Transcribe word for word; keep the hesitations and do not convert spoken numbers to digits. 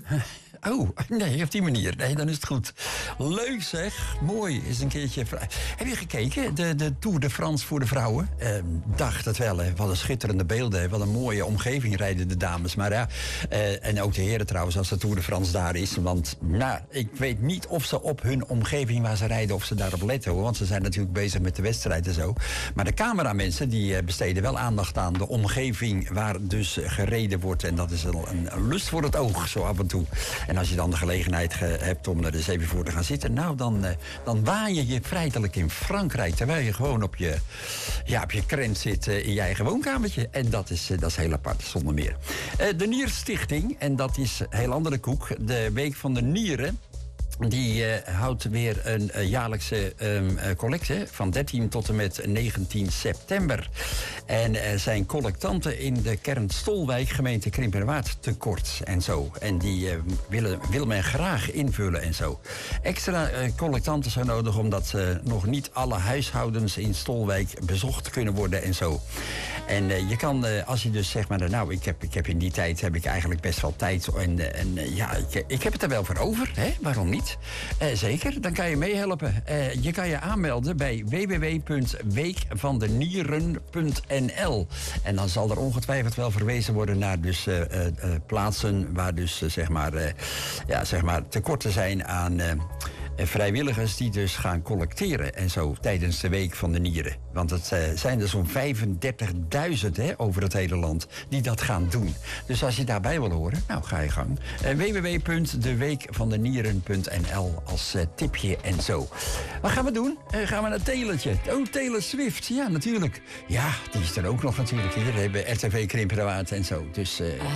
Oh, nee, op die manier. Nee, dan is het goed. Leuk zeg. Mooi. Is een keertje... Heb je gekeken? De, de Tour de France voor de vrouwen? Uh, dacht het wel, hè. Wat een schitterende beelden. Wat een mooie omgeving rijden de dames. Maar ja, uh, en ook de heren trouwens, als de Tour de France daar is. Want, nou, ik weet niet of ze op hun omgeving waar ze rijden, of ze daarop letten, hoor. Want ze zijn natuurlijk bezig met de wedstrijd en zo. Maar de cameramensen, die uh, besteden wel aandacht aan de omgeving waar dus gereden wordt. En dat is een, een lust voor het oog, zo af en toe. En als je dan de gelegenheid ge- hebt om er eens even voor te gaan zitten, nou, dan, uh, dan waai je je feitelijk in Frankrijk, terwijl je gewoon op je, ja, op je krent zit uh, in je eigen woonkamertje. En dat is, uh, dat is heel apart, zonder meer. Uh, de Nierstichting, en dat is een heel andere koek, de Week van de Nieren, die uh, houdt weer een uh, jaarlijkse um, uh, collecte van dertien tot en met negentien september. En er zijn collectanten in de kern Stolwijk, gemeente Krimpenerwaard, tekort en zo. En die uh, willen, wil men graag invullen en zo. Extra uh, collectanten zijn nodig omdat uh, nog niet alle huishoudens in Stolwijk bezocht kunnen worden en zo. En uh, je kan, uh, als je dus zeg maar, nou, ik heb, ik heb in die tijd heb ik eigenlijk best wel tijd. En, uh, en uh, ja, ik, ik heb het er wel voor over, hè? Waarom niet? Uh, zeker, dan kan je meehelpen. Uh, je kan je aanmelden bij w w w punt week van de nieren punt n l. En dan zal er ongetwijfeld wel verwezen worden naar dus, uh, uh, uh, plaatsen waar dus uh, zeg maar, uh, ja, zeg maar tekorten zijn aan uh, vrijwilligers die dus gaan collecteren en zo tijdens de Week van de Nieren. Want het uh, zijn er zo'n vijfendertigduizend hè, over het hele land die dat gaan doen. Dus als je daarbij wil horen, nou ga je gang. Uh, w w w punt de week van de nieren punt n l als uh, tipje en zo. Wat gaan we doen? Uh, gaan we naar Taylortje. Oh, Taylor Swift. Ja, natuurlijk. Ja, die is er ook nog natuurlijk hier. We hebben R T V Krimpenerwaard en zo. Dus... Uh,